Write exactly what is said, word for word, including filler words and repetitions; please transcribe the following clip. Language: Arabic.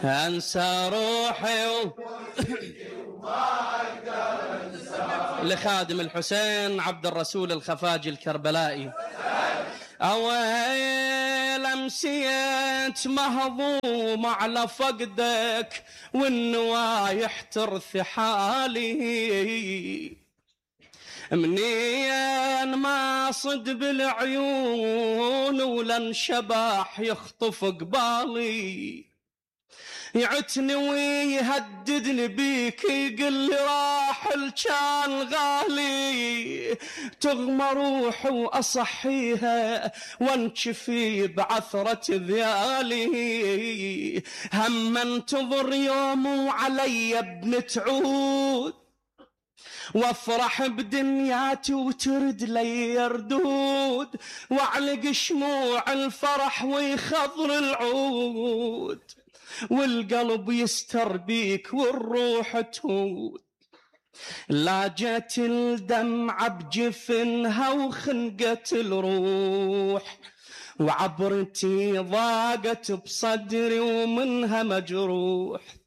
انسى روحي و... لخادم الحسين عبد الرسول الخفاجي الكربلائي. اويل امسيت مهضوم على فقدك والنوايح ترث حالي، منين ما صد بالعيون ولن شباح يخطف قبالي، يعتني ويهددني بيك يقل لي راحل كان غالي، تغمى روحي واصحيها وانشفي بعثرة ذيالي، هم انتظر يوم وعلي ابن تعود وافرح بدنياتي وترد لي ردود، واعلق شموع الفرح ويخضر العود، والقلب يستر بيك والروح تهود. لا جت الدمعة بجفنها وخنقت الروح، وعبرتي ضاقت بصدري ومنها مجروح،